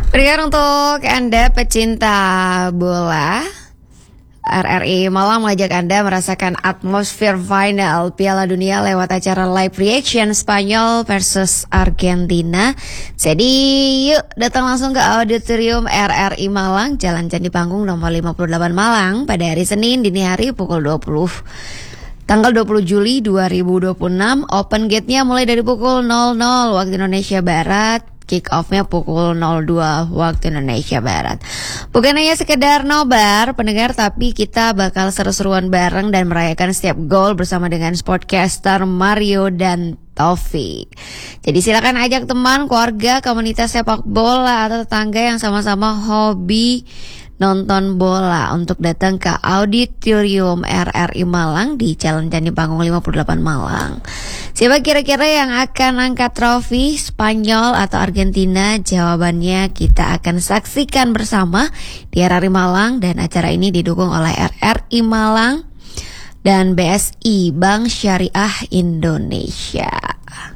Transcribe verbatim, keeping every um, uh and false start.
Berikan untuk Anda pecinta bola, R R I Malang mengajak Anda merasakan atmosfer final Piala Dunia lewat acara live reaction Spanyol versus Argentina. Jadi yuk datang langsung ke Auditorium R R I Malang, Jalan Candi Panggung nomor lima puluh delapan Malang pada hari Senin dini hari pukul dua puluh. Tanggal dua puluh Juli dua ribu dua puluh enam, open gate-nya mulai dari pukul nol nol waktu Indonesia Barat. Kick off-nya pukul nol dua waktu Indonesia Barat. Bukan hanya sekedar nobar pendengar, tapi kita bakal seru-seruan bareng dan merayakan setiap gol bersama dengan sportcaster Mario dan Taufik. Jadi silakan ajak teman, keluarga, komunitas sepak bola atau tetangga yang sama-sama hobi nonton bola untuk datang ke Auditorium R R I Malang di Jalan Candi Panggung lima puluh delapan Malang. Siapa kira-kira yang akan angkat trofi, Spanyol atau Argentina? Jawabannya kita akan saksikan bersama di R R I Malang, dan acara ini didukung oleh R R I Malang dan B S I, Bank Syariah Indonesia.